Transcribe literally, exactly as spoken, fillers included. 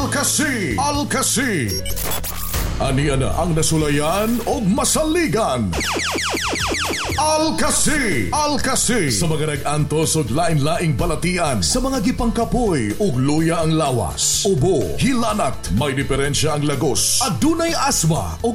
Alcasi, Alcasi. Ani ana ang nasulayan o masaligan. Alcasi, Alcasi. Sa mga nag-antos o lain-laing balatian, sa mga gipangkapoy ug luya ang lawas, ubo, hilanat, may diferensya ang lagos, adunay asma o